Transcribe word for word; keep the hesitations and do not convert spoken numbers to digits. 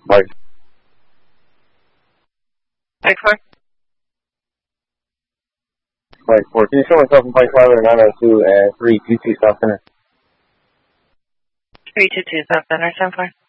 Mike. Mike four. Mike four. Can you show myself in Mike five or nine oh two and three two two South Center? three two two South Center, ten four.